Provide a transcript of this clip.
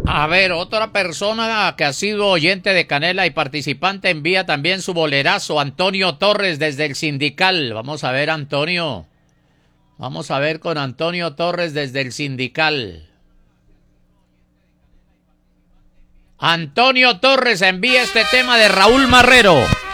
A ver, otra persona que ha sido oyente de Canela y participante envía también su bolerazo, Antonio Torres desde el Sindical. Vamos a ver, Antonio. Vamos a ver con Antonio Torres desde el Sindical. Antonio Torres envía este tema de Raúl Marrero.